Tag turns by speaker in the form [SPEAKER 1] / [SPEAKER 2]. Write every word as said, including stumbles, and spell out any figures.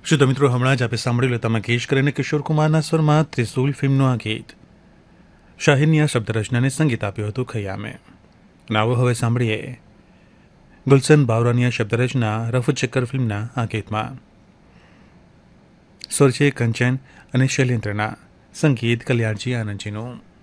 [SPEAKER 1] શું તો મિત્રો હમણાં જ આપણે સાંભળ્યું તમે કેશ કરીને કિશોર કુમારના સ્વરમાં ત્રિશુલ ફિલ્મનું આ ગીત. શાહીરની આ શબ્દરચનાને સંગીત આપ્યું હતું ખયામે. અને આવો હવે સાંભળીએ ગુલશન બાવરાની આ શબ્દરચના રફુ ચક્કર ફિલ્મના આ ગીતમાં. સ્વર છે કંચન અને શૈલેન્દ્રના, સંગીત કલ્યાણજી આનંદજીનું.